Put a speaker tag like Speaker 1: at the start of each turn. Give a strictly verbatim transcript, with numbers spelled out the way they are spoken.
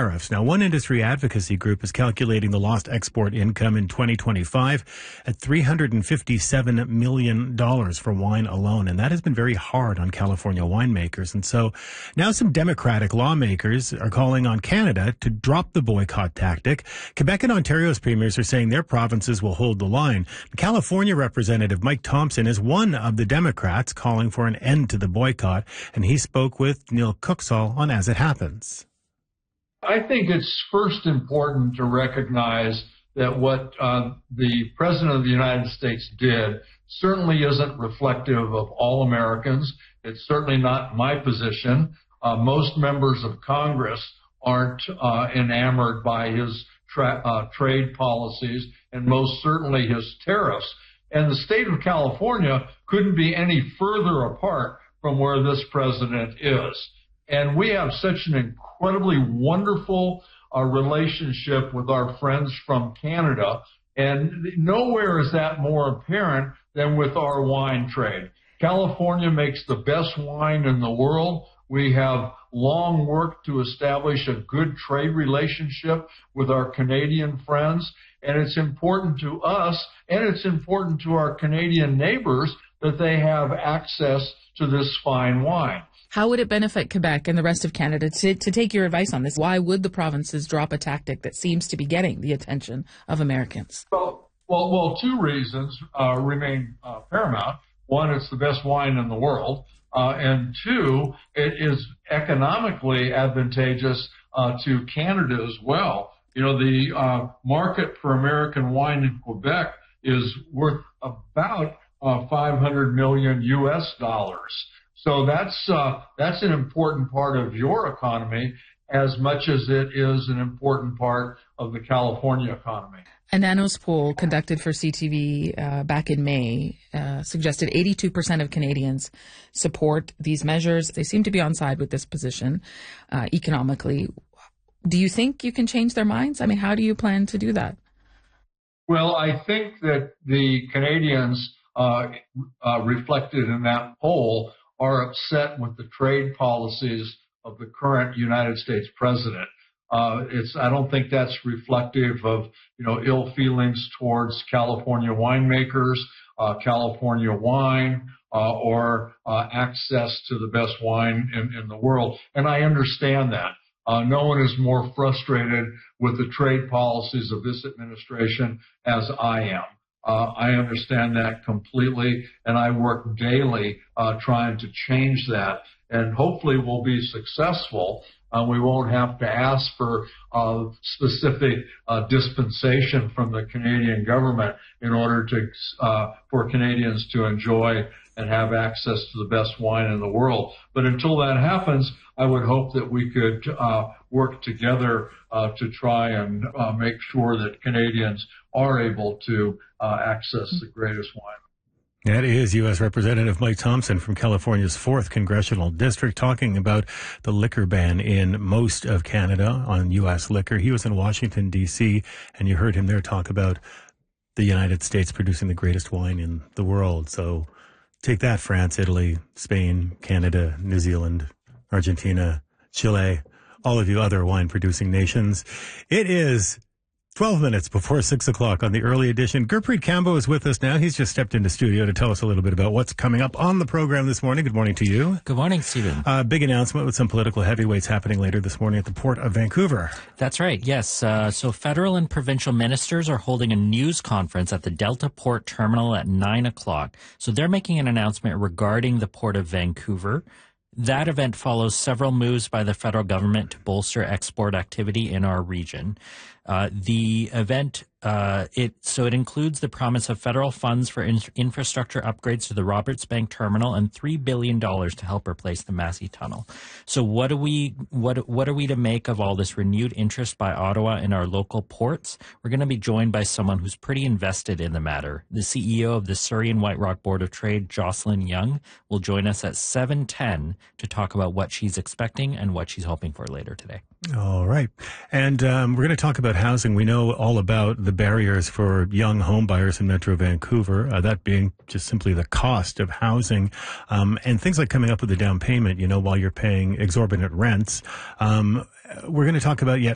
Speaker 1: tariffs. Now, one industry advocacy group is calculating the lost export income in twenty twenty-five at three hundred fifty-seven million dollars for wine alone. And that has been very hard on California winemakers. And so now some Democratic lawmakers are calling on Canada to drop the boycott tactic. Quebec and Ontario's premiers are saying their provinces will hold the line. California Representative Mike Thompson is one of the Democrats calling for an end to the boycott, and he spoke with Neil Kuksal on As It Happens.
Speaker 2: I think it's first important to recognize that what uh, the President of the United States did certainly isn't reflective of all Americans. It's certainly not my position. Uh, most members of Congress aren't uh, enamored by his tra- uh, trade policies, and most certainly his tariffs. And the state of California couldn't be any further apart from where this president is. And we have such an incredibly wonderful uh, relationship with our friends from Canada. And nowhere is that more apparent than with our wine trade. California makes the best wine in the world. We have long worked to establish a good trade relationship with our Canadian friends. And it's important to us, and it's important to our Canadian neighbors, that they have access to this fine wine.
Speaker 3: How would it benefit Quebec and the rest of Canada to, to take your advice on this? Why would the provinces drop a tactic that seems to be getting the attention of Americans?
Speaker 2: Well, well, well two reasons uh, remain uh, paramount. One, it's the best wine in the world. Uh, and two, it is economically advantageous uh, to Canada as well. You know, the uh, market for American wine in Quebec is worth about uh, five hundred million U S dollars. So that's uh, that's an important part of your economy as much as it is an important part of the California economy.
Speaker 3: A Nanos poll conducted for C T V uh, back in May uh, suggested eighty-two percent of Canadians support these measures. They seem to be on side with this position uh, economically. Do you think you can change their minds? I mean, how do you plan to do that?
Speaker 2: Well, I think that the Canadians uh, uh, reflected in that poll are upset with the trade policies of the current United States president. Uh, it's, I don't think that's reflective of, you know, ill feelings towards California winemakers, uh, California wine, uh, or, uh, access to the best wine in, in the world. And I understand that. Uh, no one is more frustrated with the trade policies of this administration as I am. Uh, I understand that completely, and I work daily, uh, trying to change that. And hopefully we'll be successful. Uh, we won't have to ask for uh, specific uh, dispensation from the Canadian government in order to uh, for Canadians to enjoy and have access to the best wine in the world. But until that happens, I would hope that we could uh, work together uh, to try and uh, make sure that Canadians are able to uh, access the greatest wine.
Speaker 1: That is U S Representative Mike Thompson from California's fourth Congressional District talking about the liquor ban in most of Canada on U S liquor. He was in Washington, D C, and you heard him there talk about the United States producing the greatest wine in the world. So take that, France, Italy, Spain, Canada, New Zealand, Argentina, Chile, all of you other wine-producing nations. It is twelve minutes before six o'clock on the early edition. Gurpreet Kambo is with us now. He's just stepped into studio to tell us a little bit about what's coming up on the program this morning. Good morning to you.
Speaker 4: Good morning, Stephen.
Speaker 1: Uh, big announcement with some political heavyweights happening later this morning at the Port of Vancouver.
Speaker 4: That's right, yes. Uh, so federal and provincial ministers are holding a news conference at the Delta Port Terminal at nine o'clock. So they're making an announcement regarding the Port of Vancouver. That event follows several moves by the federal government to bolster export activity in our region. Uh, the event, uh, it so it includes the promise of federal funds for in- infrastructure upgrades to the Roberts Bank Terminal and three billion dollars to help replace the Massey Tunnel. So what do we what what are we to make of all this renewed interest by Ottawa in our local ports? We're going to be joined by someone who's pretty invested in the matter. The C E O of the Surrey and White Rock Board of Trade, Jocelyn Young, will join us at seven ten to talk about what she's expecting and what she's hoping for later today.
Speaker 1: All right. And um, we're going to talk about housing. We know all about the barriers for young home buyers in Metro Vancouver, uh, that being just simply the cost of housing, um, and things like coming up with a down payment, you know, while you're paying exorbitant rents. Um, we're going to talk about yet